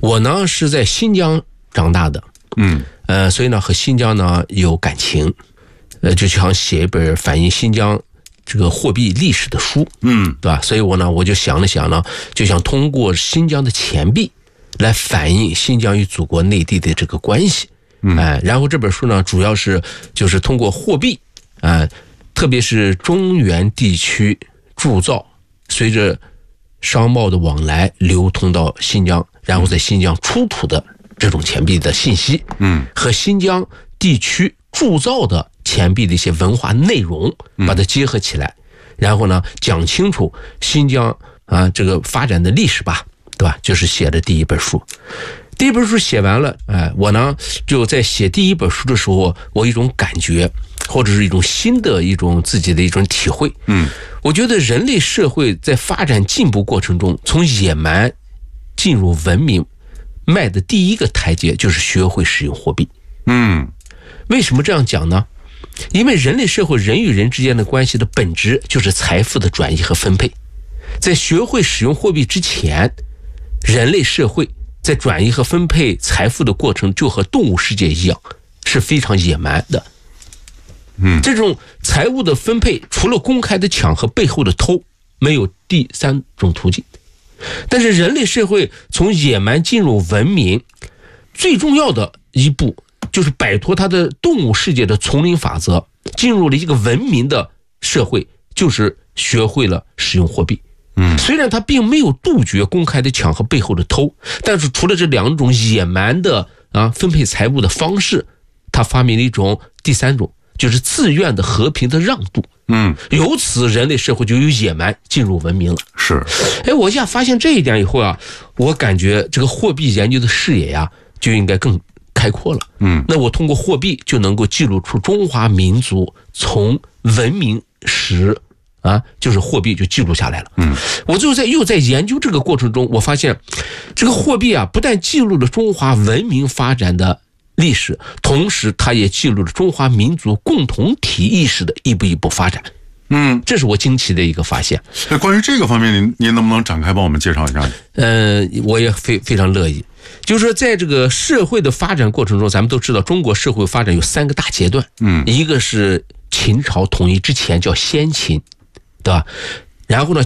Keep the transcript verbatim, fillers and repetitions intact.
我呢是在新疆长大的， 嗯， 呃，所以呢和新疆呢有感情，呃，就想写一本反映新疆这个货币历史的书， 嗯， 对吧？所以我呢我就想了想呢，就想通过新疆的钱币来反映新疆与祖国内地的这个关系，嗯，哎、呃，然后这本书呢主要是就是通过货币，啊、呃，特别是中原地区铸造，随着商贸的往来流通到新疆，然后在新疆出土的这种钱币的信息，嗯，和新疆地区铸造的钱币的一些文化内容，把它结合起来，然后呢讲清楚新疆啊这个发展的历史吧，对吧？就是写的第一本书。第一本书写完了，哎，我呢就在写第一本书的时候，我有一种感觉，或者是一种新的一种自己的一种体会。嗯，我觉得人类社会在发展进步过程中，从野蛮进入文明，迈的第一个台阶就是学会使用货币。嗯，为什么这样讲呢？因为人类社会人与人之间的关系的本质就是财富的转移和分配。在学会使用货币之前，人类社会在转移和分配财富的过程就和动物世界一样，是非常野蛮的。嗯，这种财物的分配除了公开的抢和背后的偷，没有第三种途径。但是人类社会从野蛮进入文明，最重要的一步就是摆脱它的动物世界的丛林法则，进入了一个文明的社会，就是学会了使用货币。嗯，虽然他并没有杜绝公开的抢和背后的偷，但是除了这两种野蛮的啊分配财物的方式，他发明了一种第三种，就是自愿的和平的让渡。嗯，由此人类社会就由野蛮进入文明了。 是， 哎，我一下发现这一点以后啊，我感觉这个货币研究的视野呀就应该更开阔了。嗯，那我通过货币就能够记录出中华民族从文明史啊，就是货币就记录下来了。嗯，我最后在又在研究这个过程中，我发现这个货币啊，不但记录了中华文明发展的历史，同时它也记录了中华民族共同体意识的一步一步发展。嗯，这是我惊奇的一个发现。 关于这个方面，您您能不能展开帮我们介绍一下？ 呃，我也非非常乐意。就是说，在这个社会的发展过程中，咱们都知道，中国社会发展有三个大阶段。嗯，一个是秦朝统一之前叫先秦，对吧？然后呢，